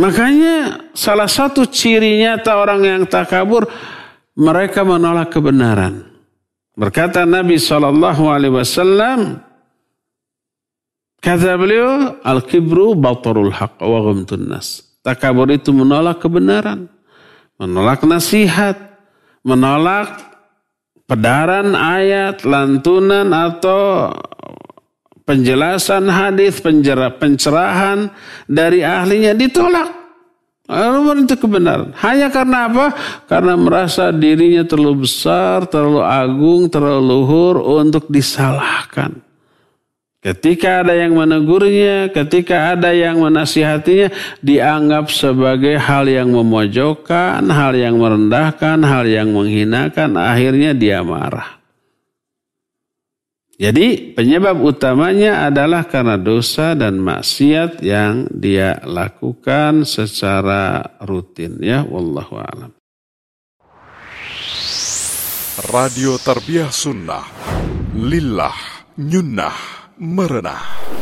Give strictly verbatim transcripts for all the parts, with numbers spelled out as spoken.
Makanya salah satu ciri nyata orang yang takabur, mereka menolak kebenaran. Berkata Nabi shallallahu alaihi wasallam, kata beliau, al-kibru batarul haq wa ghamtun nas. Takabur itu menolak kebenaran, menolak nasihat, menolak pedaran ayat, lantunan atau penjelasan hadis, pencerahan dari ahlinya ditolak. Lalu itu kebenaran. Hanya karena apa? Karena merasa dirinya terlalu besar, terlalu agung, terlalu luhur untuk disalahkan. Ketika ada yang menegurnya, ketika ada yang menasihatinya, dianggap sebagai hal yang memojokkan, hal yang merendahkan, hal yang menghinakan. Akhirnya dia marah. Jadi penyebab utamanya adalah karena dosa dan maksiat yang dia lakukan secara rutin. Ya, wallahu a'lam. Radio Tarbiyah Sunnah, lillah, nyunnah, merenah.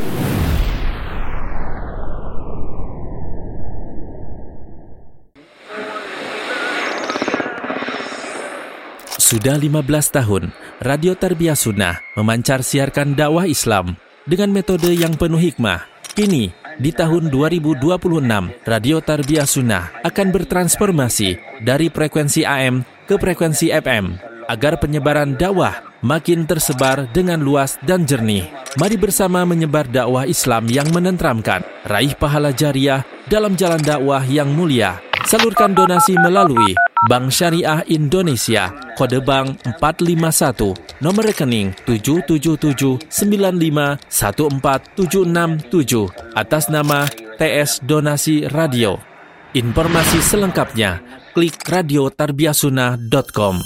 Sudah lima belas tahun, Radio Tarbiyah Sunnah memancar siarkan dakwah Islam dengan metode yang penuh hikmah. Kini, di tahun dua ribu dua puluh enam, Radio Tarbiyah Sunnah akan bertransformasi dari frekuensi A M ke frekuensi F M agar penyebaran dakwah makin tersebar dengan luas dan jernih. Mari bersama menyebar dakwah Islam yang menenteramkan, raih pahala jariah dalam jalan dakwah yang mulia. Salurkan donasi melalui Bank Syariah Indonesia, kode bank empat lima satu, nomor rekening tujuh tujuh tujuh sembilan lima satu empat tujuh enam tujuh, atas nama T S Donasi Radio. Informasi selengkapnya, klik radio tarbiyah sunnah dot com.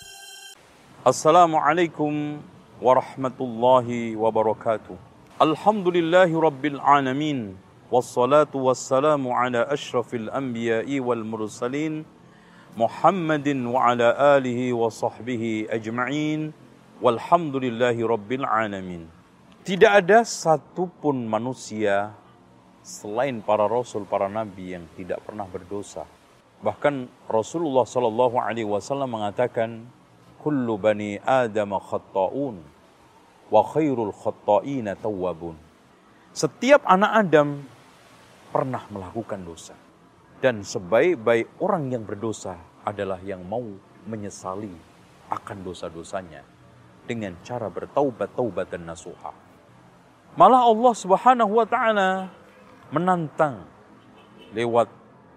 Assalamualaikum warahmatullahi wabarakatuh. Alhamdulillahi rabbil alamin. Wassalatu wassalamu ala ashrafil anbiya'i wal mursalin Muhammadin wa ala alihi wa sahbihi ajma'in. Walhamdulillahi rabbil alamin. Tidak ada satupun manusia selain para rasul, para nabi yang tidak pernah berdosa. Bahkan Rasulullah sallallahu alaihi wasallam mengatakan, kullu bani Adam khatta'un wa khairul khatta'ina tawwabun. Setiap anak Adam pernah melakukan dosa. Dan sebaik-baik orang yang berdosa adalah yang mau menyesali akan dosa-dosanya dengan cara bertaubat-taubat dan nasuha. Malah Allah Subhanahu wa taala menantang lewat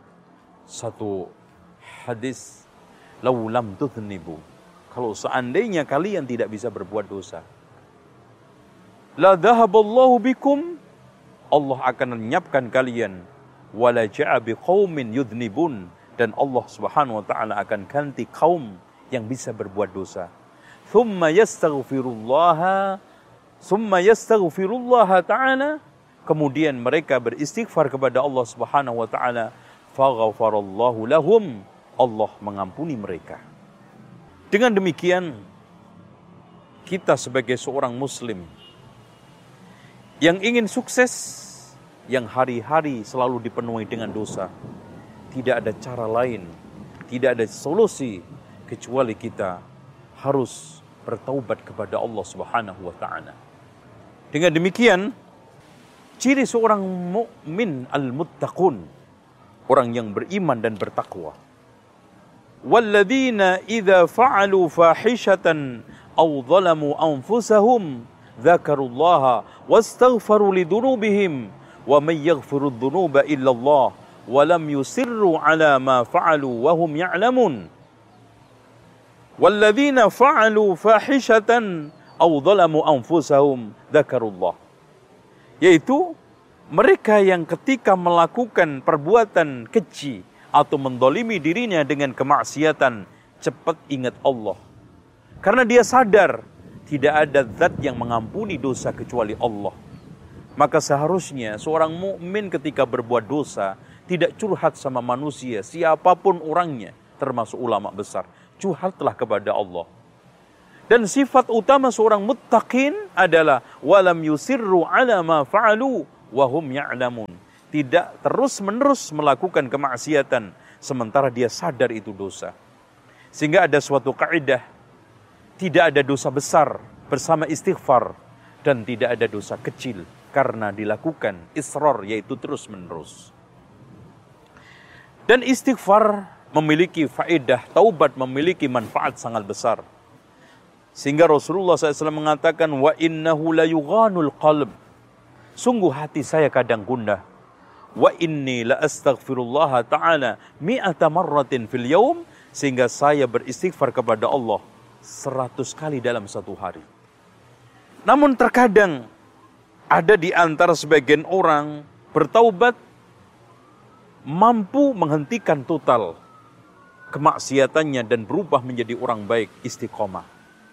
satu hadis, "Lau lam tudhnibu." Kalau seandainya kalian tidak bisa berbuat dosa, la dhahaballahu bikum, Allah akan lenyapkan kalian, wala ja'a biqaumin yudhnibun, dan Allah Subhanahu wa taala akan ganti kaum yang bisa berbuat dosa. Thumma yastaghfirullaha, thumma yastaghfirullaha ta'ala, kemudian mereka beristighfar kepada Allah Subhanahu wa taala, faghfarallahu lahum, Allah mengampuni mereka. Dengan demikian, kita sebagai seorang muslim yang ingin sukses, yang hari-hari selalu dipenuhi dengan dosa, tidak ada cara lain, tidak ada solusi kecuali kita harus bertaubat kepada Allah Subhanahu wa taala. Dengan demikian, ciri seorang mukmin al-muttaqun, orang yang beriman dan bertakwa. Walladzina idza fa'alu fahishatan aw zalamu anfusahum dzakarullaha wastaghfaru lidunubihim wa may yaghfiru dzunuba illallah wa lam yusirru ala ma fa'alu wa hum ya'lamun. Walladzina fa'alu fahishatan aw zalamu anfusahum dzakarullah, yaitu mereka yang ketika melakukan perbuatan keji atau mendolimi dirinya dengan kemaksiatan, cepat ingat Allah. Karena dia sadar tidak ada zat yang mengampuni dosa kecuali Allah. Maka seharusnya seorang mukmin ketika berbuat dosa tidak curhat sama manusia, siapapun orangnya, termasuk ulama besar. Curhatlah kepada Allah. Dan sifat utama seorang muttaqin adalah walam yusirru ala ma fa'alu wa hum ya'lamun. tidak terus-menerus melakukan kemaksiatan sementara dia sadar itu dosa. Sehingga ada suatu kaidah, tidak ada dosa besar bersama istighfar dan tidak ada dosa kecil karena dilakukan israr, yaitu terus-menerus. Dan istighfar memiliki faedah, taubat memiliki manfaat sangat besar. Sehingga Rasulullah shallallahu alaihi wasallam mengatakan, wa innahu la yughanul qalb. Sungguh hati saya kadang gundah. Wa inni la astaghfirullah ta'ala mi'ata marratin fil yawm. Sehingga saya beristighfar kepada Allah seratus kali dalam satu hari. Namun terkadang ada di antara sebagian orang bertaubat mampu menghentikan total kemaksiatannya dan berubah menjadi orang baik, istiqomah.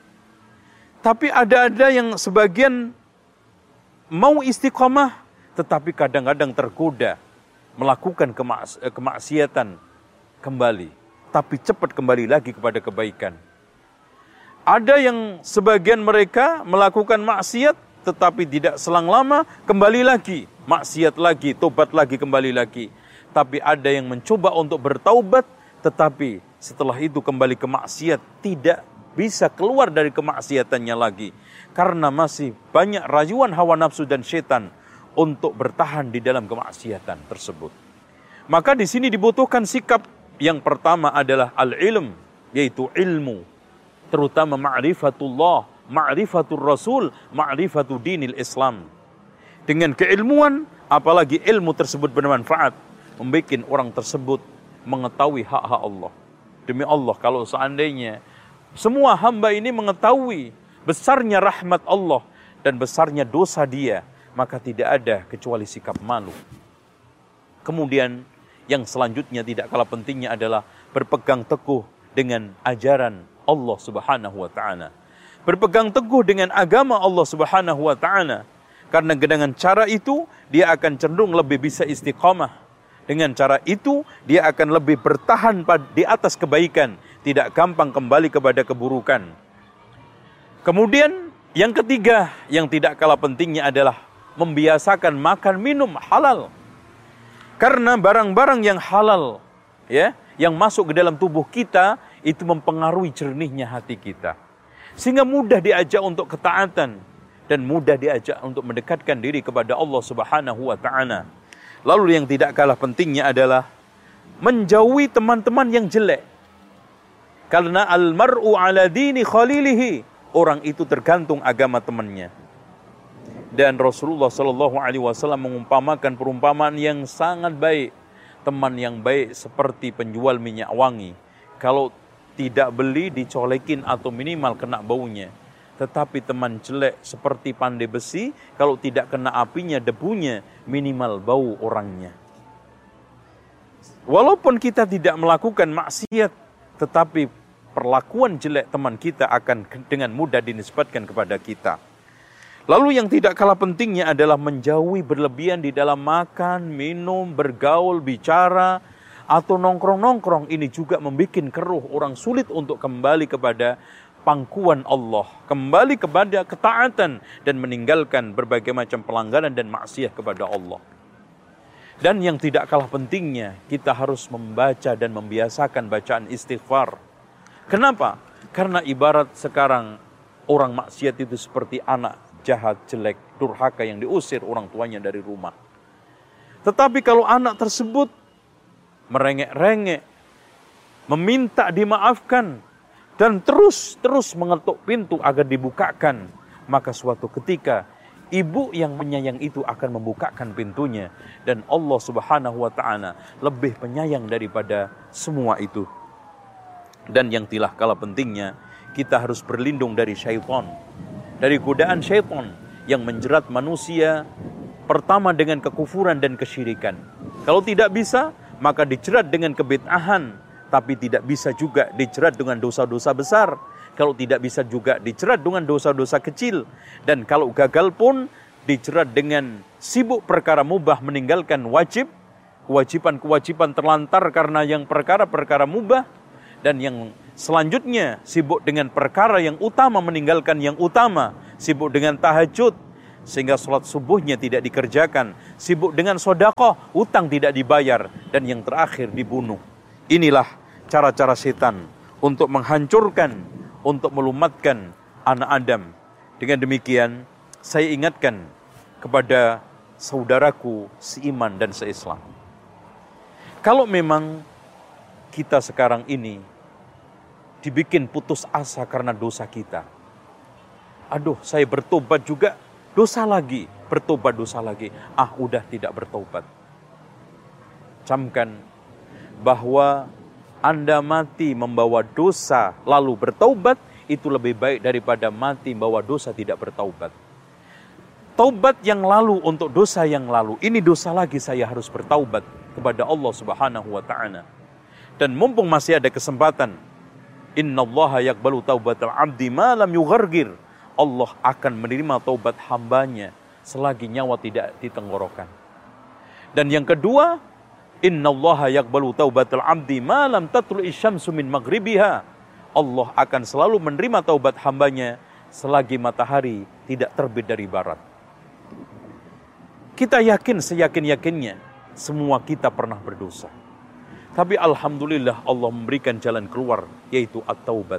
Tapi ada-ada yang sebagian mau istiqomah, tetapi kadang-kadang tergoda melakukan kemaks- kemaksiatan kembali, tapi cepat kembali lagi kepada kebaikan. Ada yang sebagian mereka melakukan maksiat, tetapi tidak selang lama kembali lagi, maksiat lagi, tobat lagi, kembali lagi. Tapi ada yang mencoba untuk bertaubat, tetapi setelah itu kembali ke maksiat, tidak bisa keluar dari kemaksiatannya lagi. Karena masih banyak rayuan hawa nafsu dan setan untuk bertahan di dalam kemaksiatan tersebut. Maka di sini dibutuhkan sikap yang pertama adalah al-ilm, yaitu ilmu. Terutama ma'rifatullah, ma'rifatul rasul, ma'rifatul dinil Islam. Dengan keilmuan, apalagi ilmu tersebut bermanfaat, membuat orang tersebut mengetahui hak-hak Allah. Demi Allah, kalau seandainya semua hamba ini mengetahui besarnya rahmat Allah dan besarnya dosa dia, maka tidak ada kecuali sikap malu. Kemudian yang selanjutnya tidak kalah pentingnya adalah berpegang teguh dengan ajaran Allah Subhanahu wa taala. Berpegang teguh dengan agama Allah Subhanahu wa taala. Karena dengan cara itu dia akan cenderung lebih bisa istiqamah. Dengan cara itu dia akan lebih bertahan di atas kebaikan, tidak gampang kembali kepada keburukan. Kemudian yang ketiga yang tidak kalah pentingnya adalah membiasakan makan minum halal. Karena barang-barang yang halal, ya, yang masuk ke dalam tubuh kita itu mempengaruhi jernihnya hati kita. Sehingga mudah diajak untuk ketaatan dan mudah diajak untuk mendekatkan diri kepada Allah Subhanahu wa taala. Lalu yang tidak kalah pentingnya adalah menjauhi teman-teman yang jelek. Karena al-mar'u ala dini khalilihi, orang itu tergantung agama temannya. Dan Rasulullah shallallahu alaihi wasallam mengumpamakan perumpamaan yang sangat baik. Teman yang baik seperti penjual minyak wangi. Kalau tidak beli dicolekin atau minimal kena baunya. Tetapi teman jelek seperti pandai besi, kalau tidak kena apinya, debunya, minimal bau orangnya. Walaupun kita tidak melakukan maksiat, tetapi perlakuan jelek teman kita akan dengan mudah dinisbatkan kepada kita. Lalu yang tidak kalah pentingnya adalah menjauhi berlebihan di dalam makan, minum, bergaul, bicara, atau nongkrong-nongkrong. Ini juga membuat keruh, orang sulit untuk kembali kepada pangkuan Allah, kembali kepada ketaatan dan meninggalkan berbagai macam pelanggaran dan maksiat kepada Allah. Dan yang tidak kalah pentingnya, kita harus membaca dan membiasakan bacaan istighfar. Kenapa? Karena ibarat sekarang orang maksiat itu seperti anak jahat, jelek, durhaka yang diusir orang tuanya dari rumah. Tetapi kalau anak tersebut merengek-rengek, meminta dimaafkan, dan terus-terus mengetuk pintu agar dibukakan, maka suatu ketika ibu yang penyayang itu akan membukakan pintunya. Dan Allah Subhanahu wa ta'ala lebih penyayang daripada semua itu. Dan yang tidak kalah pentingnya, kita harus berlindung dari syaitan. Dari godaan syaitan yang menjerat manusia pertama dengan kekufuran dan kesyirikan. Kalau tidak bisa, maka dijerat dengan kebid'ahan. Tapi tidak bisa juga dijerat dengan dosa-dosa besar. Kalau tidak bisa juga dijerat dengan dosa-dosa kecil. Dan kalau gagal pun dijerat dengan sibuk perkara mubah, meninggalkan wajib. Kewajiban-kewajiban terlantar karena yang perkara-perkara mubah. Dan yang selanjutnya sibuk dengan perkara yang utama, meninggalkan yang utama. Sibuk dengan tahajud, sehingga sholat subuhnya tidak dikerjakan. sibuk dengan sedekah, hutang tidak dibayar, dan yang terakhir dibunuh. Inilah cara-cara setan untuk menghancurkan, untuk melumatkan anak Adam. Dengan demikian, saya ingatkan kepada saudaraku seiman dan seislam. Kalau memang kita sekarang ini dibikin putus asa karena dosa kita. Aduh, saya bertobat juga, dosa lagi. Bertobat dosa lagi. Ah, udah tidak bertobat. Camkan bahwa Anda mati membawa dosa lalu bertaubat, itu lebih baik daripada mati membawa dosa tidak bertaubat. Taubat yang lalu untuk dosa yang lalu, ini dosa lagi, saya harus bertaubat kepada Allah Subhanahu wa ta'ala. Dan mumpung masih ada kesempatan, innallaha yaqbalu taubatal abdi ma lam yughargir. Allah akan menerima taubat hambanya selagi nyawa tidak di tenggorokan. Dan yang kedua, innallaha yaqbalu taubatal abdi ma lam tatlu'i syamsu min maghribiha. Allah akan selalu menerima taubat hambanya selagi matahari tidak terbit dari barat. Kita yakin seyakin-yakinnya semua kita pernah berdosa. Tapi alhamdulillah Allah memberikan jalan keluar, yaitu at-taubat.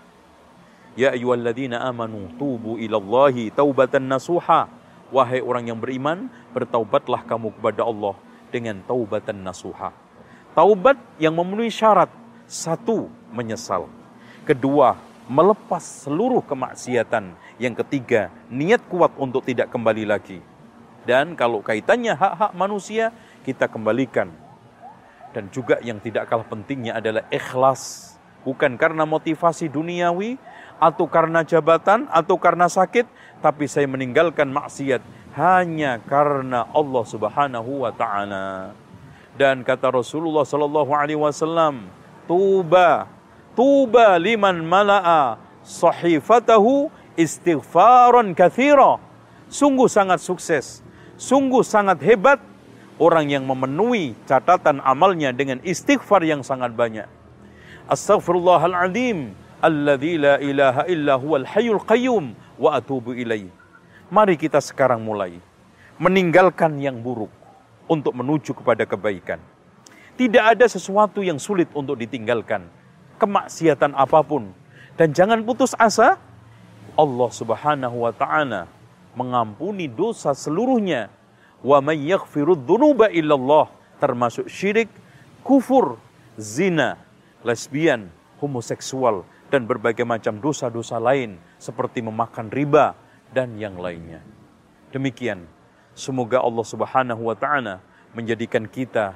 Ya ayyuhalladzina amanu tubu ilallahi taubatan nasuha. Wahai orang yang beriman, bertaubatlah kamu kepada Allah dengan taubatan nasuha. Taubat yang memenuhi syarat. Satu, menyesal. Kedua, melepas seluruh kemaksiatan. Yang ketiga, niat kuat untuk tidak kembali lagi. Dan kalau kaitannya hak-hak manusia, kita kembalikan. Dan juga yang tidak kalah pentingnya adalah ikhlas. Bukan karena motivasi duniawi, atau karena jabatan, atau karena sakit, tapi saya meninggalkan maksiat hanya karena Allah Subhanahu wa ta'ala. Dan kata Rasulullah sallallahu alaihi wasallam, tuba, tuba liman mala'a sahifatahu istighfaran katsira. Sungguh sangat sukses, sungguh sangat hebat orang yang memenuhi catatan amalnya dengan istighfar yang sangat banyak. Astaghfirullahaladzim alladzi la ilaha illa huwal hayyul qayyum wa atubu ilaih. Mari kita sekarang mulai meninggalkan yang buruk untuk menuju kepada kebaikan. Tidak ada sesuatu yang sulit untuk ditinggalkan, kemaksiatan apapun. Dan jangan putus asa, Allah Subhanahu wa ta'ala mengampuni dosa seluruhnya. Wa may yaghfirudz dzunuba illallah, termasuk syirik, kufur, zina, lesbian, homoseksual, dan berbagai macam dosa-dosa lain seperti memakan riba dan yang lainnya. Demikian, semoga Allah Subhanahu wa ta'ala menjadikan kita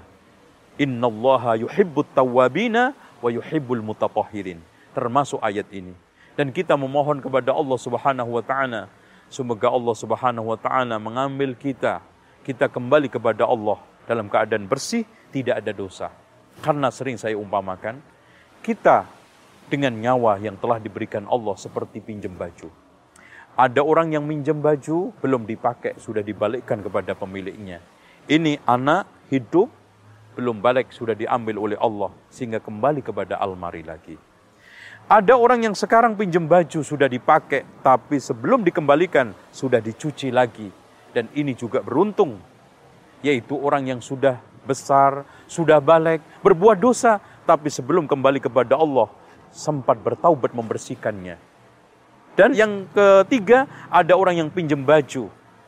innallaha yuhibbut tawwabina wa yuhibbul mutatahhirin, termasuk ayat ini. Dan kita memohon kepada Allah Subhanahu wa ta'ala, semoga Allah Subhanahu wa ta'ala mengambil kita, kita kembali kepada Allah dalam keadaan bersih, tidak ada dosa. Karena sering saya umpamakan, kita dengan nyawa yang telah diberikan Allah seperti pinjam baju. Ada orang yang minjam baju, belum dipakai, sudah dibalikkan kepada pemiliknya. Ini anak hidup, belum balik, sudah diambil oleh Allah, sehingga kembali kepada almari lagi. Ada orang yang sekarang pinjam baju, sudah dipakai, tapi sebelum dikembalikan, sudah dicuci lagi. Dan ini juga beruntung, yaitu orang yang sudah besar, sudah balik, berbuat dosa, tapi sebelum kembali kepada Allah, sempat bertaubat membersihkannya. Dan yang ketiga, ada orang yang pinjam baju,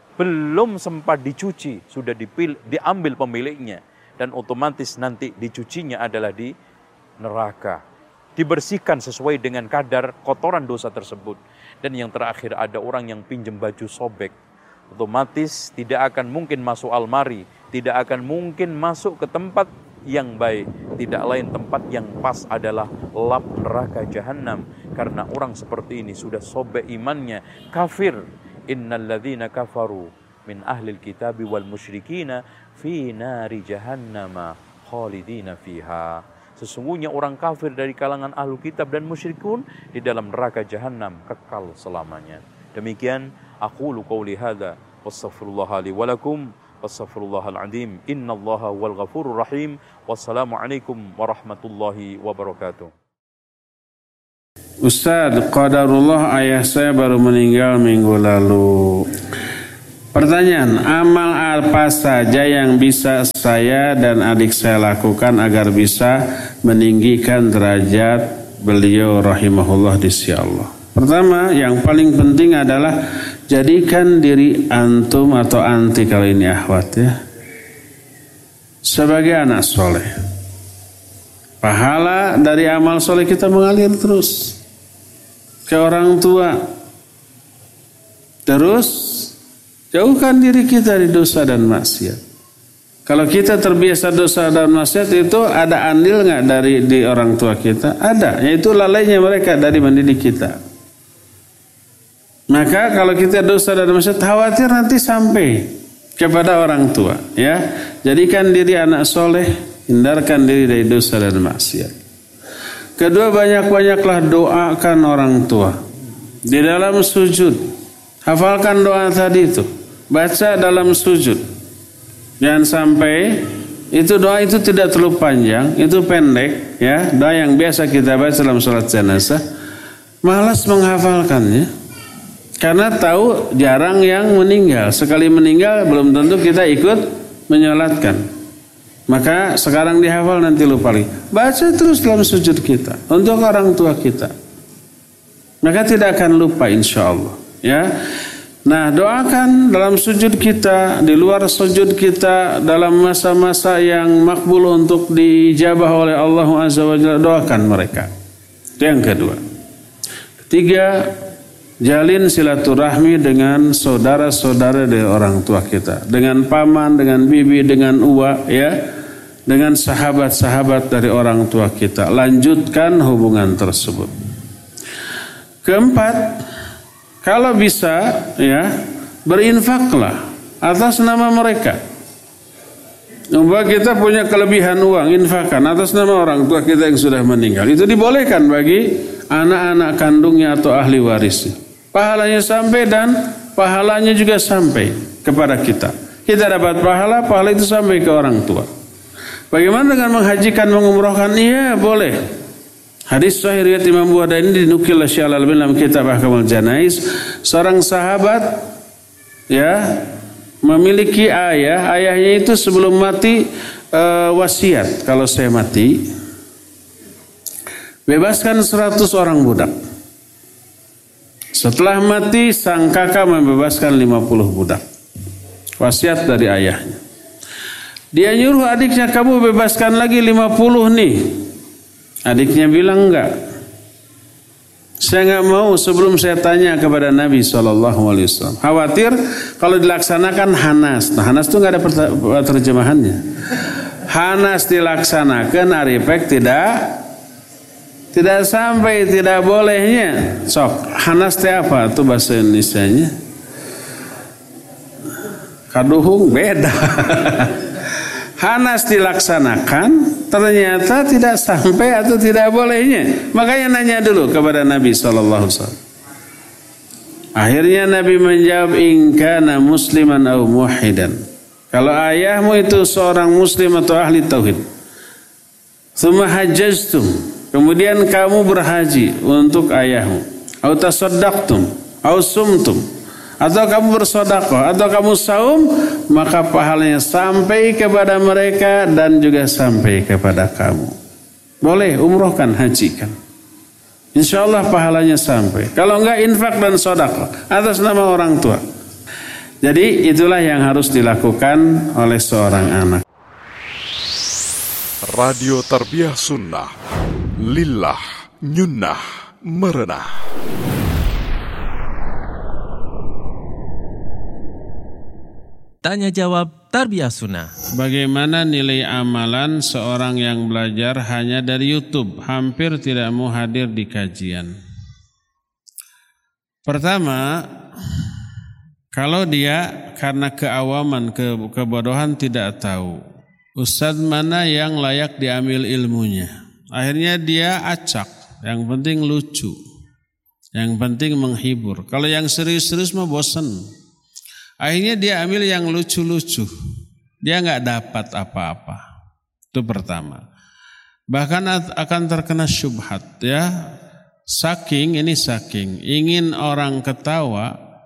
belum sempat dicuci, sudah dipil, diambil pemiliknya. Dan otomatis nanti dicucinya adalah di neraka. Dibersihkan sesuai dengan kadar kotoran dosa tersebut. Dan yang terakhir, ada orang yang pinjam baju sobek. Otomatis tidak akan mungkin masuk almari, tidak akan mungkin masuk ke tempat yang baik. Tidak lain tempat yang pas adalah lap neraka jahanam. Karena orang seperti ini sudah sobek imannya, kafir. Innal ladzina kafaru min ahlil kitabi wal musyrikina fi nari jahannama khalidina fiha. Sesungguhnya orang kafir dari kalangan ahlu kitab dan musyrikun di dalam neraka jahanam kekal selamanya. Demikian aqulu qouli hadza wastaghfirullaha li wa lakum wastaghfirullahal azim innallaha huwal ghafurur rahim. Wassalamualaikum warahmatullahi wabarakatuh. Ustaz, qadarullah ayah saya baru meninggal minggu lalu. Pertanyaan, amal apa saja yang bisa saya dan adik saya lakukan agar bisa meninggikan derajat beliau rahimahullah di sisi Allah? Pertama, yang paling penting adalah jadikan diri antum atau anti kalau ini akhwat ya, sebagai anak soleh. Pahala dari amal soleh kita mengalir terus ke orang tua. Terus jauhkan diri kita dari dosa dan maksiat. Kalau kita terbiasa dosa dan maksiat itu ada andil nggak dari di orang tua kita? Ada, yaitu lalainya mereka dari mendidik kita. Maka kalau kita dosa dan maksiat, khawatir nanti sampai kepada orang tua. Ya, jadikan diri anak soleh, hindarkan diri dari dosa dan maksiat. Kedua, banyak-banyaklah doakan orang tua di dalam sujud. Hafalkan doa tadi itu. Baca dalam sujud. Jangan sampai itu doa itu tidak terlalu panjang, itu pendek ya, doa yang biasa kita baca dalam salat jenazah. Malas menghafalkannya karena tahu jarang yang meninggal. Sekali meninggal belum tentu kita ikut menyolatkan. Maka sekarang dihafal nanti lupa lagi. Baca terus dalam sujud kita untuk orang tua kita. Maka tidak akan lupa insyaallah ya. Nah, doakan dalam sujud kita, di luar sujud kita, dalam masa-masa yang makbul untuk dijabah oleh Allah Azza wa Jalla, doakan mereka. Itu yang kedua. Ketiga, jalin silaturahmi dengan saudara-saudara dari orang tua kita, dengan paman, dengan bibi, dengan uwa, ya, dengan sahabat-sahabat dari orang tua kita. Lanjutkan hubungan tersebut. Keempat, kalau bisa ya, berinfaklah atas nama mereka. Umpama kita punya kelebihan uang, infakkan atas nama orang tua kita yang sudah meninggal. Itu dibolehkan bagi anak-anak kandungnya atau ahli warisnya. Pahalanya sampai dan pahalanya juga sampai kepada kita. Kita dapat pahala, pahala itu sampai ke orang tua. Bagaimana dengan menghajikan, mengumrohkan? Iya, boleh. Hadis sahih riwayat Imam Bukhari ini dinukil oleh Syekh Al-Albani dalam kitab Ahkamul Janaiz. Seorang sahabat ya memiliki ayah, ayahnya itu sebelum mati uh, wasiat, kalau saya mati bebaskan seratus orang budak. Setelah mati sang kakak membebaskan lima puluh budak. Wasiat dari ayahnya. Dia nyuruh adiknya, kamu bebaskan lagi lima puluh nih. Adiknya bilang enggak. Saya enggak mau sebelum saya tanya kepada Nabi shallallahu alaihi wasallam. Khawatir kalau dilaksanakan hanas. Nah, hanas itu enggak ada terjemahannya. Hanas dilaksanakan, arifek tidak tidak sampai, tidak bolehnya. Sok, hanas itu apa? Itu bahasa Indonesianya. Kaduhung beda. Hanas dilaksanakan, ternyata tidak sampai atau tidak bolehnya. Makanya nanya dulu kepada Nabi shallallahu alaihi wasallam. Akhirnya Nabi menjawab, in kana musliman aw muwahhidan. Kalau ayahmu itu seorang muslim atau ahli tauhid. Tsumma hajjajtum. Kemudian kamu berhaji untuk ayahmu. Aw tasaddaqtum, aw sumtum. Atau kamu bersedekah, atau kamu saum, maka pahalanya sampai kepada mereka dan juga sampai kepada kamu. Boleh umrohkan, hajikan. Insya Allah pahalanya sampai. Kalau enggak, infak dan sedekah atas nama orang tua. Jadi itulah yang harus dilakukan oleh seorang anak. Radio Tarbiyah Sunnah, lillah, nyunnah, merenah. Tanya jawab Tarbiyah Sunnah. Bagaimana nilai amalan seorang yang belajar hanya dari YouTube, hampir tidak mau hadir di kajian? Pertama, kalau dia karena keawaman, ke, kebodohan tidak tahu ustadz mana yang layak diambil ilmunya, akhirnya dia acak, yang penting lucu, yang penting menghibur. Kalau yang serius-serius mah bosen. Akhirnya dia ambil yang lucu-lucu. Dia nggak dapat apa-apa. Itu pertama. Bahkan akan terkena syubhat ya. Saking ini saking ingin orang ketawa,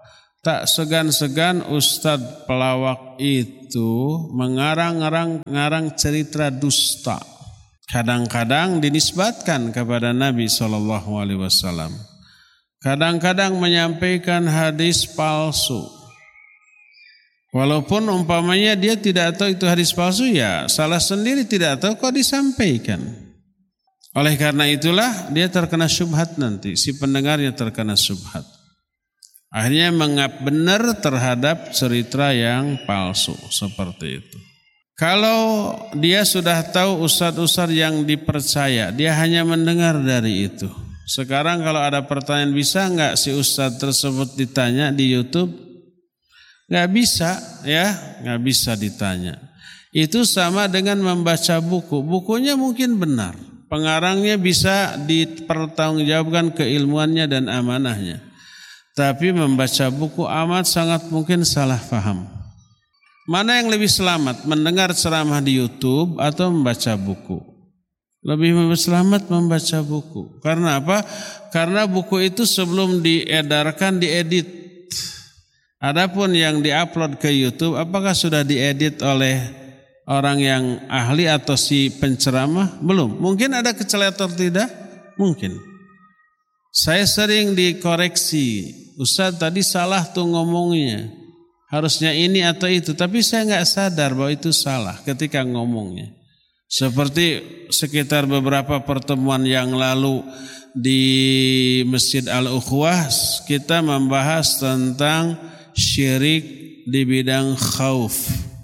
tak segan-segan Ustadz pelawak itu mengarang-arang cerita dusta. Kadang-kadang dinisbatkan kepada Nabi shallallahu alaihi wasallam. Kadang-kadang menyampaikan hadis palsu. Walaupun umpamanya dia tidak tahu itu hadis palsu, ya salah sendiri, tidak tahu kok disampaikan. Oleh karena itulah dia terkena syubhat nanti, si pendengarnya terkena syubhat. Akhirnya menganggap benar terhadap cerita yang palsu seperti itu. Kalau dia sudah tahu ustadz-ustadz yang dipercaya, dia hanya mendengar dari itu. Sekarang kalau ada pertanyaan, bisa nggak si ustadz tersebut ditanya di YouTube? Nggak bisa, ya, nggak bisa ditanya. Itu sama dengan membaca buku. Bukunya mungkin benar, pengarangnya bisa dipertanggungjawabkan keilmuannya dan amanahnya. Tapi membaca buku amat sangat mungkin salah paham. Mana yang lebih selamat, mendengar ceramah di YouTube atau membaca buku? Lebih selamat membaca buku. Karena apa? Karena buku itu sebelum diedarkan diedit. Adapun yang diupload ke YouTube, apakah sudah diedit oleh orang yang ahli atau si penceramah? Belum. Mungkin ada keceletor, tidak? Mungkin. Saya sering dikoreksi, Ustaz tadi salah tuh ngomongnya, harusnya ini atau itu, tapi saya nggak sadar bahwa itu salah ketika ngomongnya. Seperti sekitar beberapa pertemuan yang lalu di Masjid Al-Ukhwah, kita membahas tentang syirik di bidang khauf.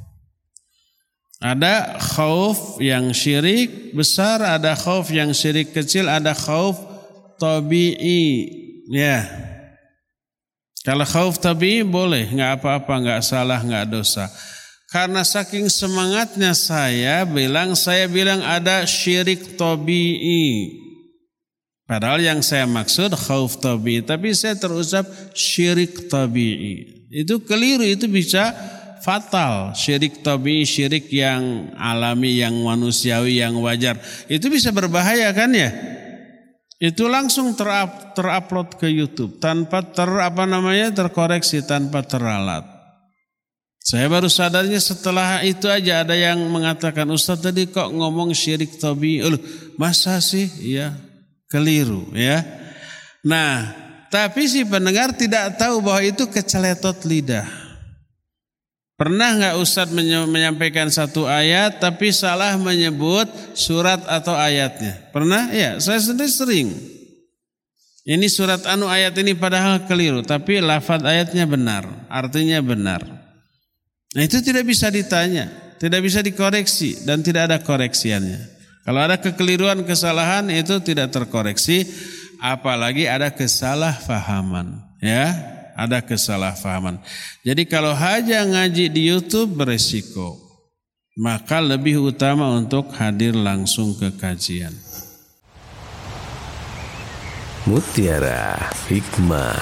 Ada khauf yang syirik besar, ada khauf yang syirik kecil, ada khauf tabi'i, ya. Kalau khauf tabi'i boleh, nggak apa-apa, nggak salah, nggak dosa. Karena saking semangatnya saya bilang, saya bilang ada syirik tabi'i. Padahal yang saya maksud khauf tabi'i, tapi saya terucap syirik tabi'i. Itu keliru, itu bisa fatal. Syirik tabi'i, syirik yang alami, yang manusiawi, yang wajar. Itu bisa berbahaya kan ya? Itu langsung ter- terupload ke YouTube tanpa ter apa namanya terkoreksi, tanpa teralat. Saya baru sadarnya setelah itu aja. Ada yang mengatakan, Ustaz tadi kok ngomong syirik tabi'i? Oh, masa sih? Iya, keliru ya. Nah, tapi si pendengar tidak tahu bahwa itu keceletot lidah. Pernah nggak Ustaz menyampaikan satu ayat tapi salah menyebut surat atau ayatnya? Pernah? Ya, saya sendiri sering. Ini surat anu ayat ini padahal keliru, tapi lafaz ayatnya benar, artinya benar. Nah itu tidak bisa ditanya, tidak bisa dikoreksi dan tidak ada koreksiannya. Kalau ada kekeliruan, kesalahan itu tidak terkoreksi, apalagi ada kesalahpahaman, ya. Ada kesalahpahaman. Jadi kalau hanya ngaji di YouTube beresiko, maka lebih utama untuk hadir langsung ke kajian. Mutiara Hikmah.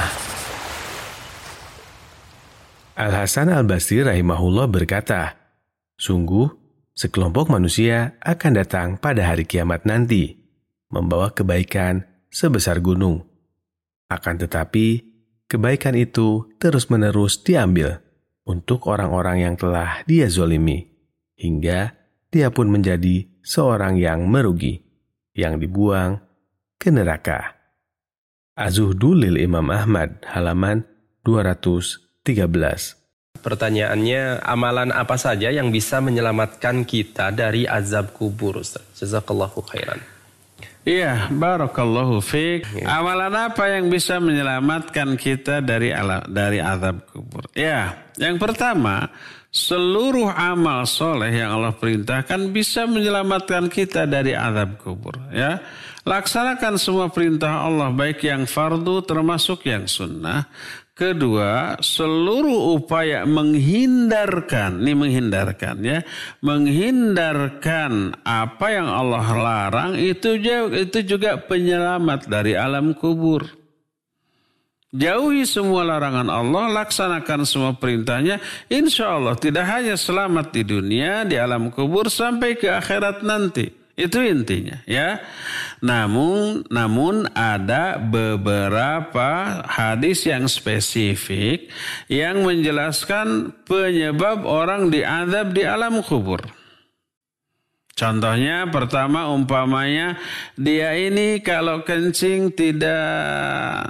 Al-Hasan Al-Basri rahimahullah berkata, sungguh sekelompok manusia akan datang pada hari kiamat nanti, membawa kebaikan sebesar gunung. Akan tetapi, kebaikan itu terus-menerus diambil untuk orang-orang yang telah dia zolimi, hingga dia pun menjadi seorang yang merugi, yang dibuang ke neraka. Az-Zuhdu lil Imam Ahmad, halaman dua ratus tiga belas. Pertanyaannya, amalan apa saja yang bisa menyelamatkan kita dari azab kubur, Ustaz? Jazakallahu khairan. Iya, barakallahu fiik. Ya. Amalan apa yang bisa menyelamatkan kita dari ala, dari azab kubur? Ya, yang pertama, seluruh amal soleh yang Allah perintahkan bisa menyelamatkan kita dari azab kubur. Ya, laksanakan semua perintah Allah, baik yang fardu termasuk yang sunnah. Kedua, seluruh upaya menghindarkan, ini menghindarkan ya, menghindarkan apa yang Allah larang itu itu juga penyelamat dari alam kubur. Jauhi semua larangan Allah, laksanakan semua perintahnya, insya Allah tidak hanya selamat di dunia, di alam kubur, sampai ke akhirat nanti. Itu intinya ya. Namun namun ada beberapa hadis yang spesifik yang menjelaskan penyebab orang diazab di alam kubur. Contohnya pertama umpamanya dia ini kalau kencing tidak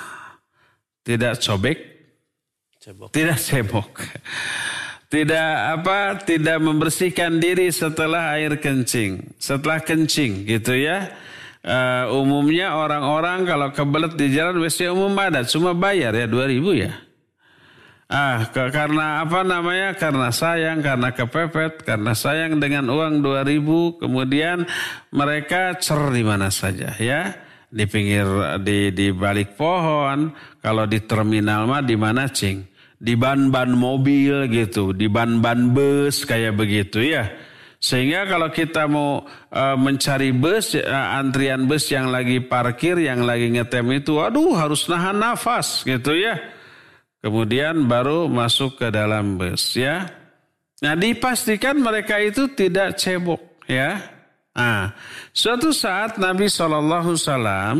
tidak cobek, cebok. tidak cebok. Tidak apa, tidak membersihkan diri setelah air kencing, setelah kencing gitu ya. Uh, umumnya orang-orang kalau kebelet di jalan W C umum ada, cuma bayar ya dua ribu ya. Ah, ke, karena apa namanya? Karena sayang, karena kepepet, karena sayang dengan uang dua ribu, kemudian mereka cer di mana saja ya. Di pinggir, di di balik pohon, kalau di terminal mah di mana cing? Di ban-ban mobil gitu, di ban-ban bus kayak begitu ya. Sehingga kalau kita mau uh, mencari bus, uh, antrian bus yang lagi parkir, yang lagi ngetem itu, aduh harus nahan nafas gitu ya. Kemudian baru masuk ke dalam bus ya. Nah dipastikan mereka itu tidak cebok ya. Nah, suatu saat Nabi shallallahu alaihi wasallam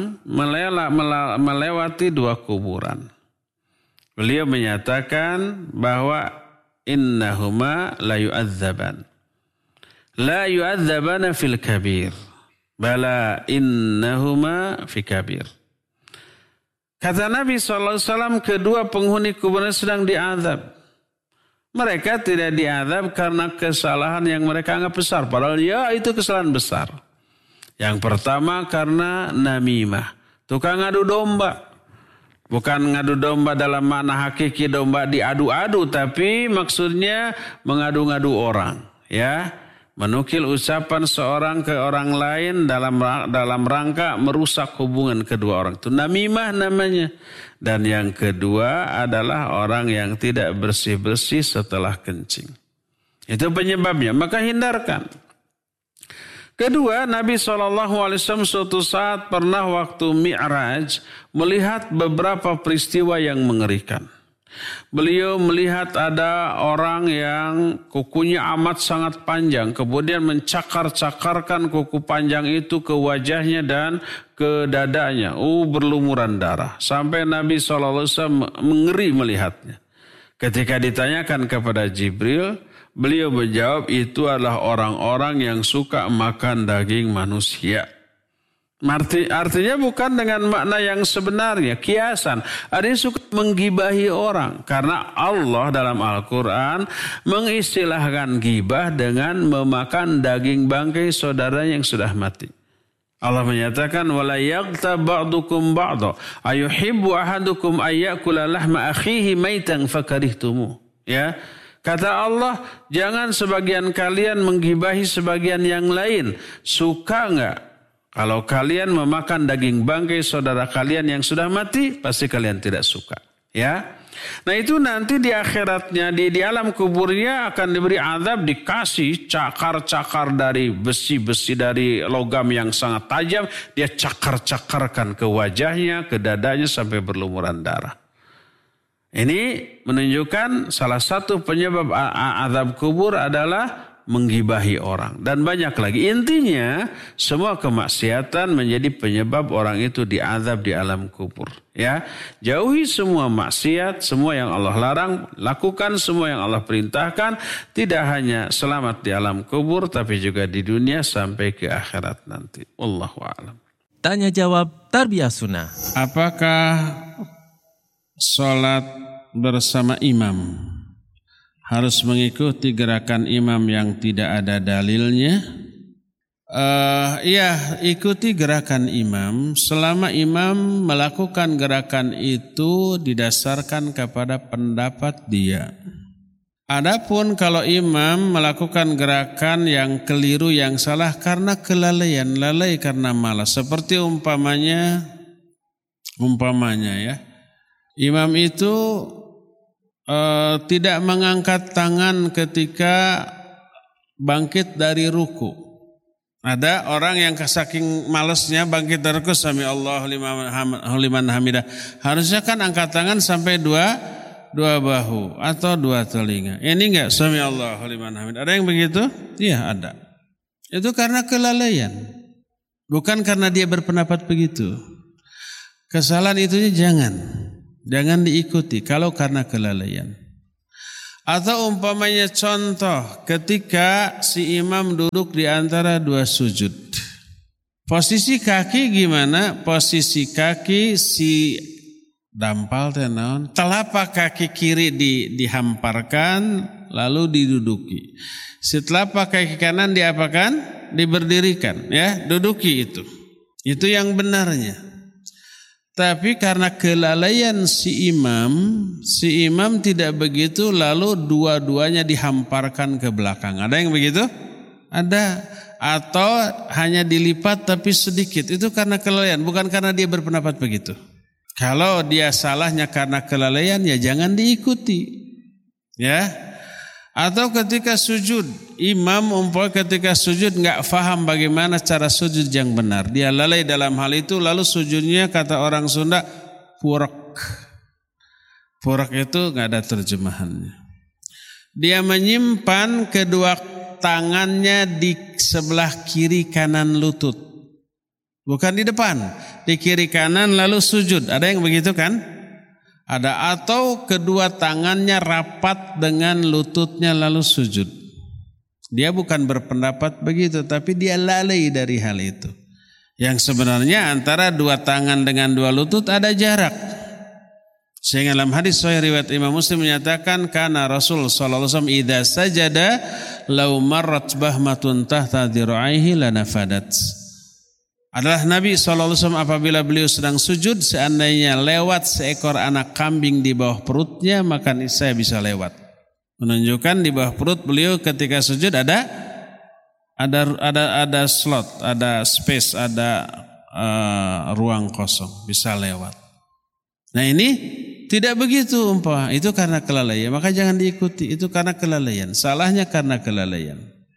melewati dua kuburan. Beliau menyatakan bahwa innahuma la yu'adzaban. La yu'adzabana fil kabir. Bala innahuma fi kabir. Kata Nabi shallallahu alaihi wasallam, kedua penghuni kuburan sedang diazab. Mereka tidak diazab karena kesalahan yang mereka anggap besar. Padahal ya itu kesalahan besar. Yang pertama karena namimah. Tukang adu domba. Bukan ngadu domba dalam makna hakiki domba diadu-adu, tapi maksudnya mengadu-ngadu orang, ya, menukil ucapan seorang ke orang lain dalam dalam rangka merusak hubungan kedua orang. Itu namimah namanya. Dan yang kedua adalah orang yang tidak bersih-bersih setelah kencing. Itu penyebabnya, maka hindarkan. Kedua, Nabi shallallahu alaihi wasallam suatu saat pernah waktu Mi'raj melihat beberapa peristiwa yang mengerikan. Beliau melihat ada orang yang kukunya amat sangat panjang, kemudian mencakar-cakarkan kuku panjang itu ke wajahnya dan ke dadanya. Uh, berlumuran darah. Sampai Nabi shallallahu alaihi wasallam mengeri melihatnya. Ketika ditanyakan kepada Jibril, beliau menjawab itu adalah orang-orang yang suka makan daging manusia. Arti, artinya bukan dengan makna yang sebenarnya, kiasan. Ada yang suka menggibahi orang. Karena Allah dalam Al-Quran mengistilahkan gibah dengan memakan daging bangkai saudara yang sudah mati. Allah menyatakan wala yaghtab ba'dukum ba'dha ayuhibbu ahadukum ayyakula lahma akhihi maitan fakarihtumu. Ya. Kata Allah, jangan sebagian kalian menggibahi sebagian yang lain. Suka enggak kalau kalian memakan daging bangkai saudara kalian yang sudah mati? Pasti kalian tidak suka. Ya. Nah itu nanti di akhiratnya, di, di alam kuburnya akan diberi azab, dikasih cakar-cakar dari besi-besi dari logam yang sangat tajam. Dia cakar-cakarkan ke wajahnya, ke dadanya sampai berlumuran darah. Ini menunjukkan salah satu penyebab azab kubur adalah menggibahi orang. Dan banyak lagi. Intinya semua kemaksiatan menjadi penyebab orang itu diazab di alam kubur. Ya, jauhi semua maksiat, semua yang Allah larang, lakukan semua yang Allah perintahkan. Tidak hanya selamat di alam kubur, tapi juga di dunia sampai ke akhirat nanti. Wallahu a'lam. Tanya jawab Tarbiyah Sunnah. Apakah sholat bersama imam harus mengikuti gerakan imam yang tidak ada dalilnya? Uh, ya, ikuti gerakan imam selama imam melakukan gerakan itu didasarkan kepada pendapat dia. Adapun kalau imam melakukan gerakan yang keliru, yang salah karena kelalaian, lalai karena malas, seperti umpamanya umpamanya ya, imam itu Uh, tidak mengangkat tangan ketika bangkit dari ruku. Ada orang yang saking malesnya bangkit dari ruku, sami Allahu liman hamidah. Harusnya kan angkat tangan sampai dua dua bahu atau dua telinga. Ini enggak, sami Allahu liman hamidah. Ada yang begitu? Iya ada. Itu karena kelalaian. Bukan karena dia berpendapat begitu. Kesalahan itunya jangan. Jangan diikuti kalau karena kelalaian. Atau umpamanya contoh ketika si imam duduk di antara dua sujud. Posisi kaki gimana? Posisi kaki si dampal tenon, telapak kaki kiri di, dihamparkan lalu diduduki. Si telapak kaki kanan diapakan? Diberdirikan, ya, duduki itu. Itu yang benarnya. Tapi karena kelalaian si imam, si imam tidak begitu lalu dua-duanya dihamparkan ke belakang. Ada yang begitu? Ada. Atau hanya dilipat tapi sedikit. Itu karena kelalaian, bukan karena dia berpendapat begitu. Kalau dia salahnya karena kelalaian ya jangan diikuti. Ya. Atau ketika sujud, imam umpamanya ketika sujud enggak faham bagaimana cara sujud yang benar. Dia lalai dalam hal itu lalu sujudnya kata orang Sunda purek. Purek itu enggak ada terjemahannya. Dia menyimpan kedua tangannya di sebelah kiri kanan lutut. Bukan di depan, di kiri kanan lalu sujud. Ada yang begitu kan? Ada. Atau kedua tangannya rapat dengan lututnya lalu sujud. Dia bukan berpendapat begitu, tapi dia lalai dari hal itu. Yang sebenarnya antara dua tangan dengan dua lutut ada jarak. Sehingga dalam hadis sahih riwayat Imam Muslim menyatakan karena Rasul sallallahu alaihi wasallam idza sajada law marrat bahmatun tahta dir'aihi lanafadat. Adalah Nabi sallallahu alaihi wasallam apabila beliau sedang sujud seandainya lewat seekor anak kambing di bawah perutnya maka saya bisa lewat. Menunjukkan di bawah perut beliau ketika sujud ada ada ada ada slot, ada space, ada uh, ruang kosong, bisa lewat. Nah ini tidak begitu umpah, itu karena kelalaian, maka jangan diikuti, itu karena kelalaian, salahnya karena kelalaian.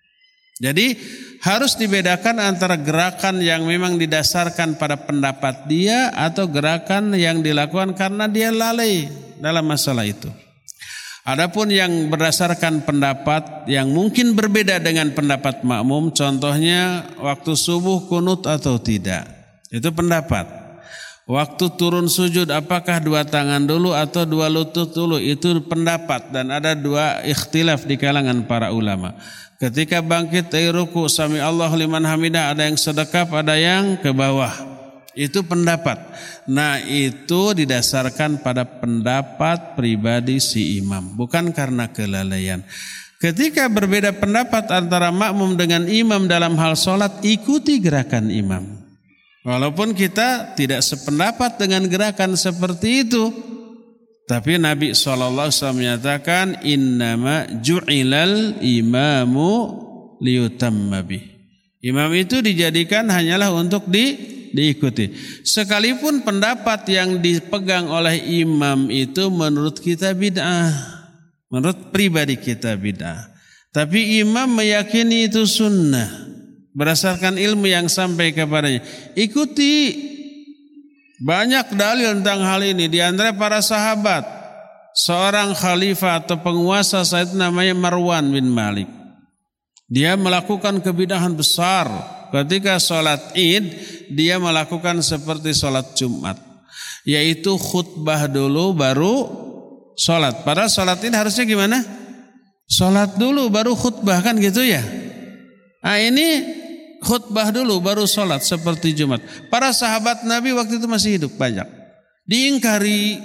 Jadi harus dibedakan antara gerakan yang memang didasarkan pada pendapat dia atau gerakan yang dilakukan karena dia lalai dalam masalah itu. Adapun yang berdasarkan pendapat yang mungkin berbeda dengan pendapat makmum, contohnya waktu subuh kunut atau tidak, itu pendapat. Waktu turun sujud apakah dua tangan dulu atau dua lutut dulu, itu pendapat dan ada dua ikhtilaf di kalangan para ulama. Ketika bangkit dari ruku sami Allah liman hamidah, ada yang sedekap, ada yang ke bawah. Itu pendapat. Nah, itu didasarkan pada pendapat pribadi si imam, bukan karena kelalaian. Ketika berbeda pendapat antara makmum dengan imam dalam hal sholat, ikuti gerakan imam. Walaupun kita tidak sependapat dengan gerakan seperti itu, tapi Nabi shallallahu alaihi wasallam menyatakan innama ju'ilal imamu liyutamma bih. Imam itu dijadikan hanyalah untuk di, diikuti. Sekalipun pendapat yang dipegang oleh imam itu menurut kita bid'ah, menurut pribadi kita bid'ah, tapi imam meyakini itu sunnah. Berdasarkan ilmu yang sampai kepadanya, ikuti. Banyak dalil tentang hal ini. Di antara para sahabat, seorang khalifah atau penguasa saat itu namanya Marwan bin Malik. Dia melakukan kebidahan besar. Ketika sholat id, dia melakukan seperti sholat Jumat, yaitu khutbah dulu baru sholat. Padahal sholat id harusnya gimana? Sholat dulu baru khutbah, kan gitu ya. Nah ini khutbah dulu baru sholat seperti Jumat. Para sahabat Nabi waktu itu masih hidup banyak. Diingkari,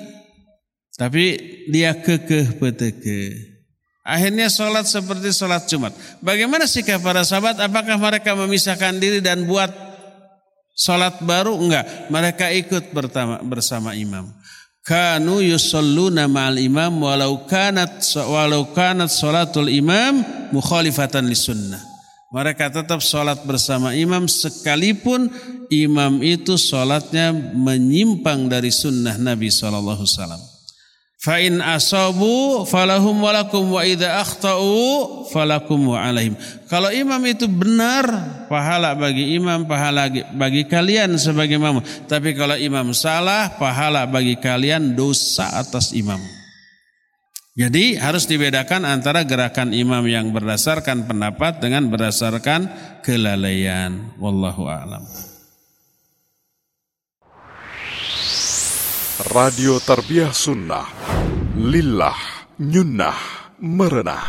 tapi dia kekeh peteke. Akhirnya sholat seperti sholat Jumat. Bagaimana sikap para sahabat? Apakah mereka memisahkan diri dan buat sholat baru? Enggak. Mereka ikut bersama, bersama imam. Kanu yusalluna ma'al imam walau kanat walau kanat sholatul imam mukhalifatan lisunnah. Mereka tetap sholat bersama imam sekalipun imam itu sholatnya menyimpang dari sunnah Nabi shallallahu alaihi wasallam. Fa in asabu falahum walakum wa idza akhtau falakum wa alaihim. Kalau imam itu benar, pahala bagi imam, pahala bagi kalian sebagai imam. Tapi kalau imam salah, pahala bagi kalian, dosa atas imam. Jadi harus dibedakan antara gerakan imam yang berdasarkan pendapat dengan berdasarkan kelalaian. Wallahu a'lam. Radio Tarbiyah Sunnah, lillah, nyunnah, merenah.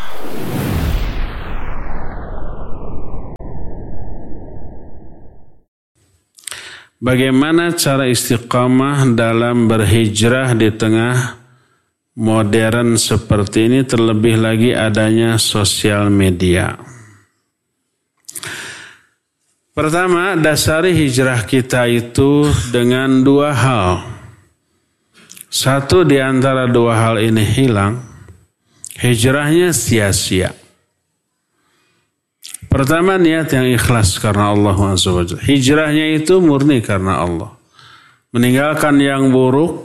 Bagaimana cara istiqamah dalam berhijrah di tengah modern seperti ini, terlebih lagi adanya sosial media? Pertama, dasari hijrah kita itu dengan dua hal. Satu di antara dua hal ini hilang, hijrahnya sia-sia. Pertama, niat yang ikhlas karena Allah subhanahu wa taala. Hijrahnya itu murni karena Allah. Meninggalkan yang buruk,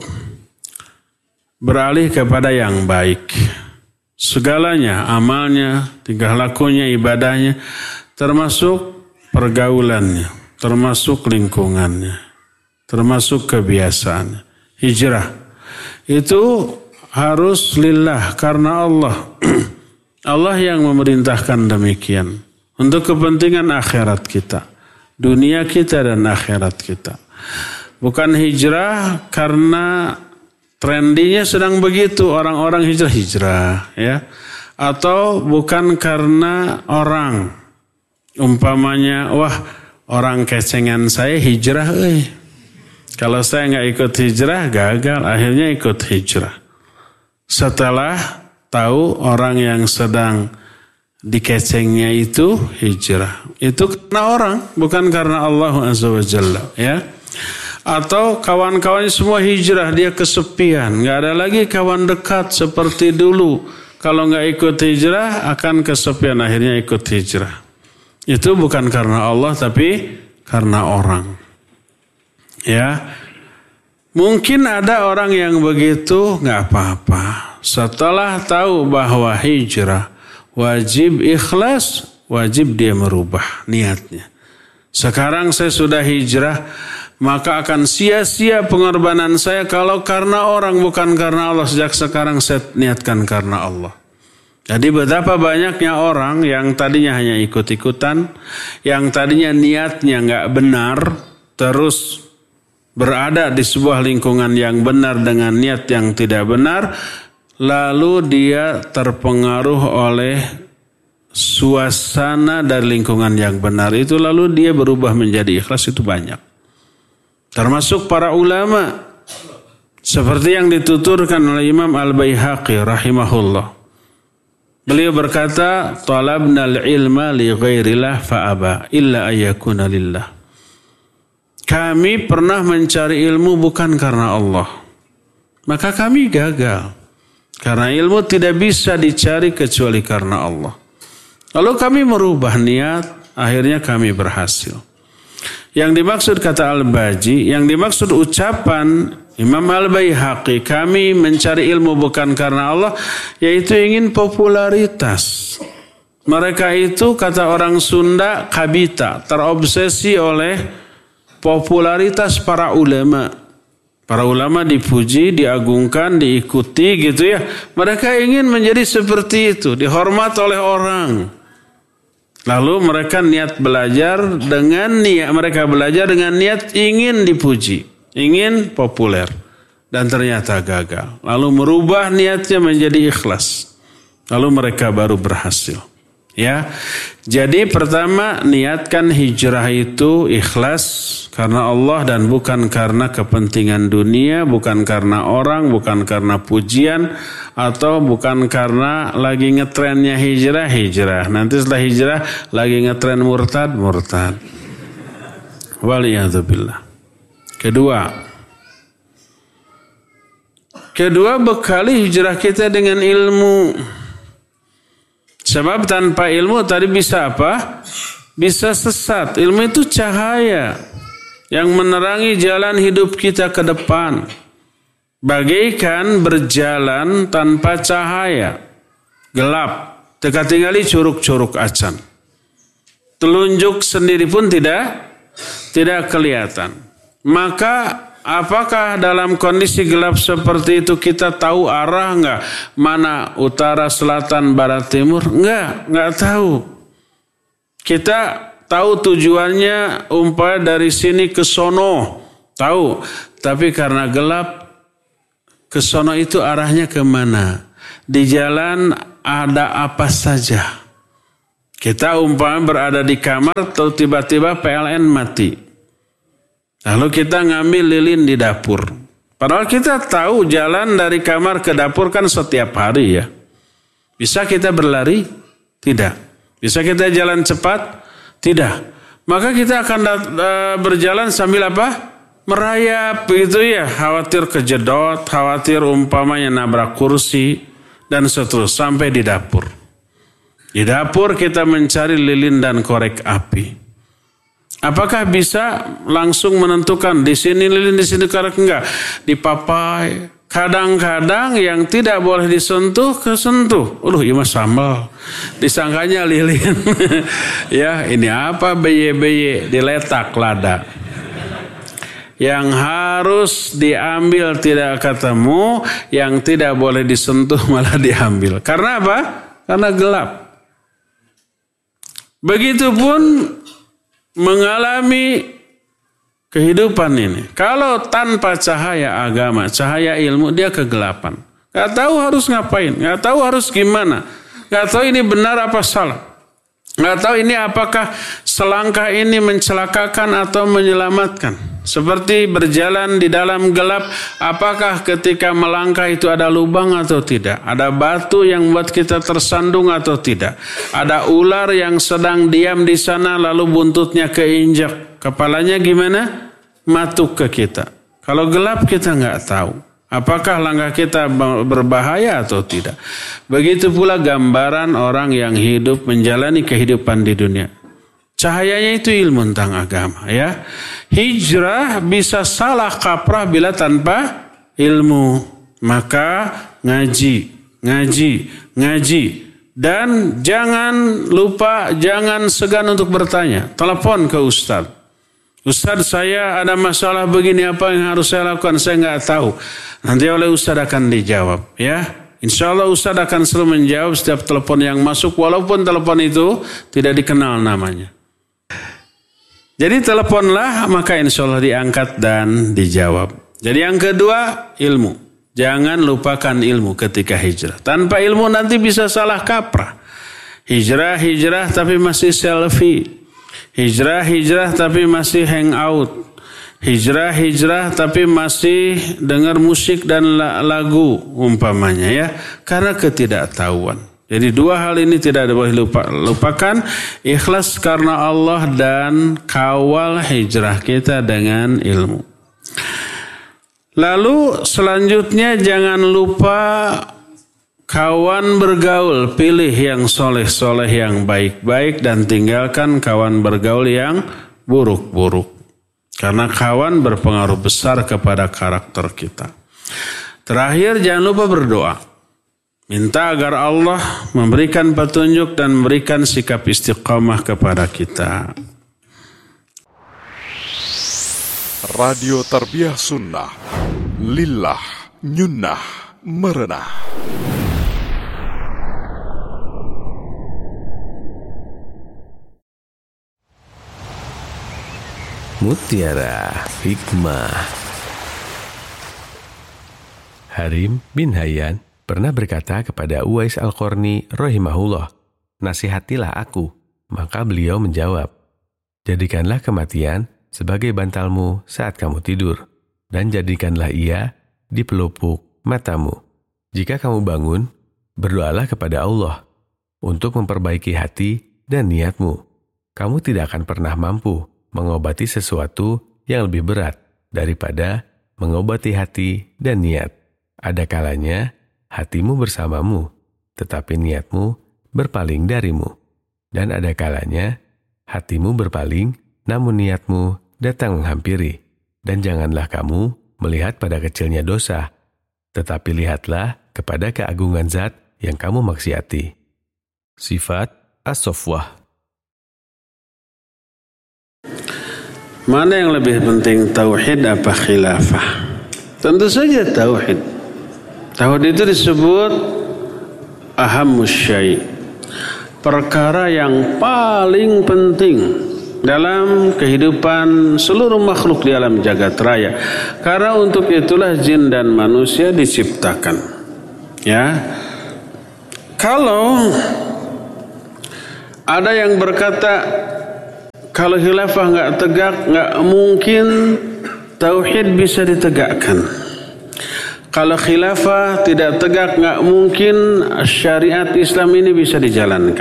beralih kepada yang baik. Segalanya, amalnya, tingkah lakunya, ibadahnya, termasuk pergaulannya, termasuk lingkungannya, termasuk kebiasaannya. Hijrah itu harus lillah karena Allah. Allah yang memerintahkan demikian. Untuk kepentingan akhirat kita, dunia kita dan akhirat kita. Bukan hijrah karena trendinya sedang begitu, orang-orang hijrah-hijrah, ya. Atau bukan karena orang, umpamanya, wah orang kecengan saya hijrah, eh. Kalau saya nggak ikut hijrah, gagal, akhirnya ikut hijrah. Setelah tahu orang yang sedang dikecengnya itu hijrah. Itu karena orang, bukan karena Allah azza wa jalla, ya. Atau kawan-kawannya semua hijrah, dia kesepian, nggak ada lagi kawan dekat seperti dulu. Kalau nggak ikut hijrah akan kesepian, akhirnya ikut hijrah. Itu bukan karena Allah tapi karena orang. Ya, mungkin ada orang yang begitu, nggak apa-apa. Setelah tahu bahwa hijrah wajib ikhlas, wajib dia merubah niatnya. Sekarang saya sudah hijrah, maka akan sia-sia pengorbanan saya kalau karena orang bukan karena Allah. Sejak sekarang saya niatkan karena Allah. Jadi betapa banyaknya orang yang tadinya hanya ikut-ikutan, yang tadinya niatnya nggak benar, terus berada di sebuah lingkungan yang benar dengan niat yang tidak benar, lalu dia terpengaruh oleh suasana dari lingkungan yang benar itu, lalu dia berubah menjadi ikhlas. Itu banyak. Termasuk para ulama. Seperti yang dituturkan oleh Imam Al-Baihaqi rahimahullah. Beliau berkata, talabnal ilma li ghairillah fa'aba illa ayyakuna lillah. Kami pernah mencari ilmu bukan karena Allah, maka kami gagal. Karena ilmu tidak bisa dicari kecuali karena Allah. Lalu kami merubah niat, akhirnya kami berhasil. Yang dimaksud kata Al-Baji, yang dimaksud ucapan Imam Al-Baihaqi, kami mencari ilmu bukan karena Allah, yaitu ingin popularitas. Mereka itu, kata orang Sunda, kabita, terobsesi oleh popularitas para ulama. Para ulama dipuji, diagungkan, diikuti gitu ya. Mereka ingin menjadi seperti itu, dihormat oleh orang. Lalu mereka niat belajar dengan niat, mereka belajar dengan niat ingin dipuji, ingin populer. Dan ternyata gagal. Lalu merubah niatnya menjadi ikhlas. Lalu mereka baru berhasil. Ya, jadi pertama niatkan hijrah itu ikhlas karena Allah dan bukan karena kepentingan dunia, bukan karena orang, bukan karena pujian, atau bukan karena lagi ngetrennya hijrah, hijrah. Nanti setelah hijrah lagi ngetren murtad, murtad. Waliyadzubillah. Kedua, kedua bekali hijrah kita dengan ilmu. Sebab tanpa ilmu tadi bisa apa? Bisa sesat. Ilmu itu cahaya yang menerangi jalan hidup kita ke depan. Bagaikan berjalan tanpa cahaya. Gelap. Teka tinggali curug-curug acan. Telunjuk sendiri pun tidak tidak kelihatan. Maka apakah dalam kondisi gelap seperti itu kita tahu arah enggak? Mana utara, selatan, barat, timur? Enggak, enggak tahu. Kita tahu tujuannya umpamanya dari sini ke sono, tahu. Tapi karena gelap, ke sono itu arahnya kemana? Di jalan ada apa saja? Kita umpamanya berada di kamar, atau tiba-tiba P L N mati. Lalu kita ngambil lilin di dapur. Padahal kita tahu jalan dari kamar ke dapur kan setiap hari ya. Bisa kita berlari? Tidak. Bisa kita jalan cepat? Tidak. Maka kita akan uh, berjalan sambil apa? Merayap gitu ya. Khawatir kejedot, khawatir umpamanya nabrak kursi, dan seterusnya sampai di dapur. Di dapur kita mencari lilin dan korek api. Apakah bisa langsung menentukan di sini lilin, di sini korek? Enggak. Dipapai. Kadang-kadang yang tidak boleh disentuh, kesentuh. Aduh, ini mah sambal. Disangkanya lilin. Ya, ini apa? Beye-beye. Diletak lada. Yang harus diambil tidak ketemu, yang tidak boleh disentuh malah diambil. Karena apa? Karena gelap. Begitupun mengalami kehidupan ini. Kalau tanpa cahaya agama, cahaya ilmu, dia kegelapan. Gak tahu harus ngapain, gak tahu harus gimana, gak tahu ini benar apa salah, gak tahu ini apakah selangkah ini mencelakakan atau menyelamatkan. Seperti berjalan di dalam gelap, apakah ketika melangkah itu ada lubang atau tidak? Ada batu yang membuat kita tersandung atau tidak? Ada ular yang sedang diam di sana lalu buntutnya keinjak. Kepalanya gimana? Matuk ke kita. Kalau gelap kita nggak tahu. Apakah langkah kita berbahaya atau tidak? Begitu pula gambaran orang yang hidup menjalani kehidupan di dunia. Cahayanya itu ilmu tentang agama ya. Hijrah bisa salah kaprah bila tanpa ilmu. Maka ngaji, ngaji, ngaji. Dan jangan lupa, jangan segan untuk bertanya. Telepon ke Ustaz. Ustaz, saya ada masalah begini, apa yang harus saya lakukan? Saya nggak tahu. Nanti oleh Ustaz akan dijawab ya. Insya Allah Ustaz akan selalu menjawab setiap telepon yang masuk, walaupun telepon itu tidak dikenal namanya. Jadi teleponlah, maka insya Allah diangkat dan dijawab. Jadi yang kedua, ilmu. Jangan lupakan ilmu ketika hijrah. Tanpa ilmu nanti bisa salah kaprah. Hijrah, hijrah tapi masih selfie. Hijrah, hijrah tapi masih hangout. Hijrah, hijrah tapi masih dengar musik dan lagu umpamanya ya. Karena ketidaktahuan. Jadi dua hal ini tidak boleh lupa, lupakan. Ikhlas karena Allah dan kawal hijrah kita dengan ilmu. Lalu selanjutnya jangan lupa kawan bergaul. Pilih yang soleh-soleh, yang baik-baik, dan tinggalkan kawan bergaul yang buruk-buruk. Karena kawan berpengaruh besar kepada karakter kita. Terakhir jangan lupa berdoa. Minta agar Allah memberikan petunjuk dan memberikan sikap istiqamah kepada kita. Radio Tarbiyah Sunnah. Lillah nyunnah merenah. Mutiara Hikmah. Harim bin Hayyan pernah berkata kepada Uwais Al-Qarni rahimahullah, "Nasihatilah aku." Maka beliau menjawab, "Jadikanlah kematian sebagai bantalmu saat kamu tidur, dan jadikanlah ia di pelupuk matamu. Jika kamu bangun, berdoalah kepada Allah untuk memperbaiki hati dan niatmu. Kamu tidak akan pernah mampu mengobati sesuatu yang lebih berat daripada mengobati hati dan niat. Ada kalanya hatimu bersamamu, tetapi niatmu berpaling darimu. Dan ada kalanya hatimu berpaling, namun niatmu datang menghampiri. Dan janganlah kamu melihat pada kecilnya dosa, tetapi lihatlah kepada keagungan zat yang kamu maksiati." Sifat As-Sofwah. Mana yang lebih penting, tauhid apa khilafah? Tentu saja tauhid. Tauhid itu disebut ahammus syai', perkara yang paling penting dalam kehidupan seluruh makhluk di alam jagat raya. Karena untuk itulah jin dan manusia diciptakan. Ya, kalau ada yang berkata kalau khilafah nggak tegak, nggak mungkin tauhid bisa ditegakkan. Kalau khilafah tidak tegak, nggak mungkin syariat Islam ini bisa dijalankan.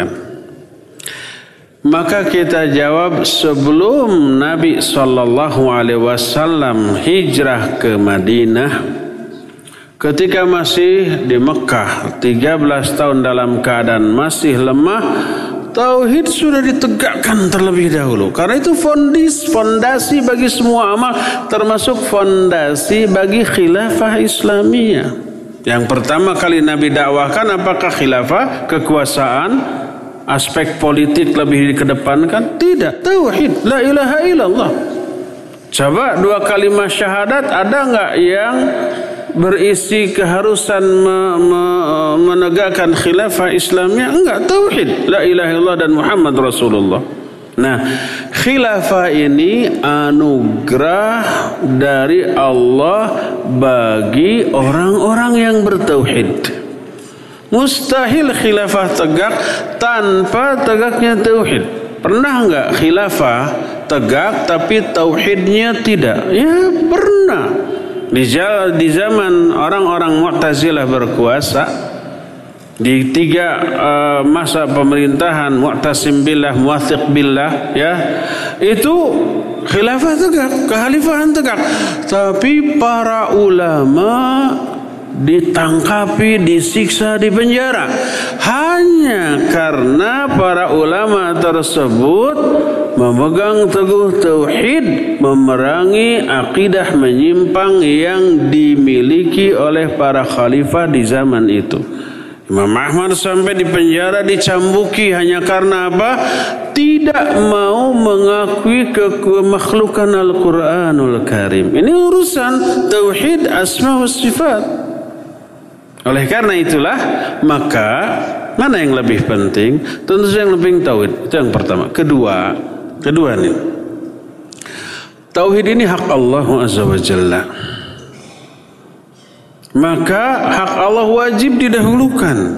Maka kita jawab, sebelum Nabi Sallallahu Alaihi Wasallam hijrah ke Madinah, ketika masih di Mekah tiga belas tahun dalam keadaan masih lemah, tauhid sudah ditegakkan terlebih dahulu. Karena itu fondis, fondasi bagi semua amal, termasuk fondasi bagi khilafah Islamiyah. Yang pertama kali Nabi dakwahkan apakah khilafah, kekuasaan, aspek politik lebih dikedepankan? Tidak, tauhid, la ilaha illallah. Coba dua kalimat syahadat ada nggak yang berisi keharusan me, me, menegakkan khilafah Islamnya? Enggak, tauhid, la ilaha illallah dan Muhammad Rasulullah. Nah, khilafah ini anugerah dari Allah bagi orang-orang yang bertauhid. Mustahil khilafah tegak tanpa tegaknya tauhid. Pernah enggak khilafah tegak tapi tauhidnya tidak? Ya, pernah. Di zaman orang-orang Mu'tazilah berkuasa, di tiga uh, masa pemerintahan Mu'tasim billah, Muwathiq billah, ya, itu khilafah tegak, kekhalifahan tegak, tapi para ulama ditangkapi, disiksa, dipenjara hanya karena para ulama tersebut memegang teguh tauhid, memerangi akidah menyimpang yang dimiliki oleh para khalifah di zaman itu. Imam Ahmad sampai dipenjara, dicambuki hanya karena apa? Tidak mau mengakui kemakhlukan Al-Quranul Karim. Ini urusan tauhid asma wa sifat. Oleh karena itulah, maka mana yang lebih penting? Tentu saja yang lebih tauhid. Itu yang pertama. Kedua, kedua nih, tauhid ini hak Allah Azza wa Jalla. Maka hak Allah wajib didahulukan.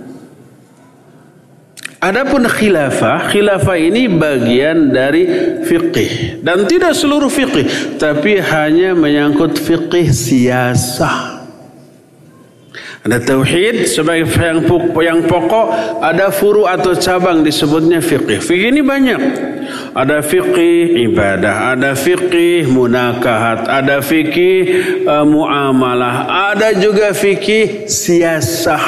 Adapun khilafah, khilafah ini bagian dari fiqih, dan tidak seluruh fiqih, tapi hanya menyangkut fiqih siyasah. Ada tauhid sebagai yang pokok, yang pokok, ada furu atau cabang disebutnya fiqih. Fiqih ini banyak. Ada fiqih ibadah, ada fiqih munakahat, ada fiqih uh, muamalah, ada juga fiqih siyasah.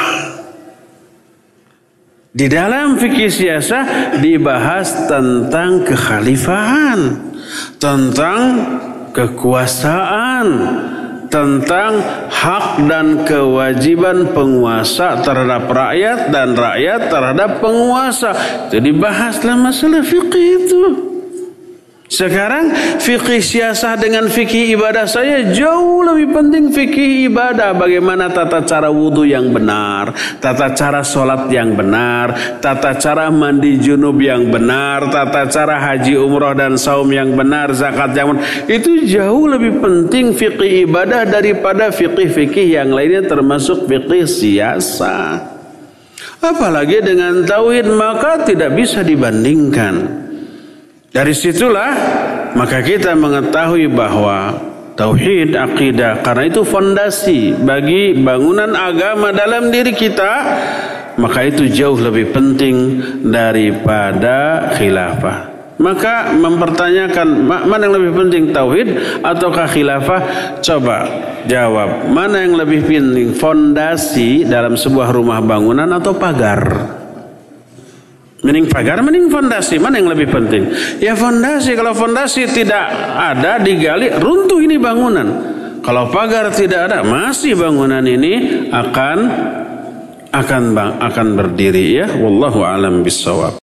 Di dalam fikih siyasah dibahas tentang kekhalifahan, tentang kekuasaan, tentang hak dan kewajiban penguasa terhadap rakyat dan rakyat terhadap penguasa. Jadi bahaslah masalah fikih itu. Sekarang fikih siyasah dengan fikih ibadah saya jauh lebih penting. Fikih ibadah, bagaimana tata cara wudhu yang benar, tata cara sholat yang benar, tata cara mandi junub yang benar, tata cara haji umroh dan saum yang benar, zakat yang benar. Itu jauh lebih penting fikih ibadah daripada fikih-fikih yang lainnya, termasuk fikih siyasah. Apalagi dengan tauhid, maka tidak bisa dibandingkan. Dari situlah maka kita mengetahui bahwa tauhid akidah, karena itu fondasi bagi bangunan agama dalam diri kita, maka itu jauh lebih penting daripada khilafah. Maka mempertanyakan mana yang lebih penting, tauhid ataukah khilafah? Coba jawab, mana yang lebih penting, fondasi dalam sebuah rumah bangunan atau pagar? Mending pagar, mending fondasi, mana yang lebih penting? Ya fondasi. Kalau fondasi tidak ada, digali, runtuh ini bangunan. Kalau pagar tidak ada, masih bangunan ini akan akan akan berdiri, ya. Wallahu a'lam bishawab.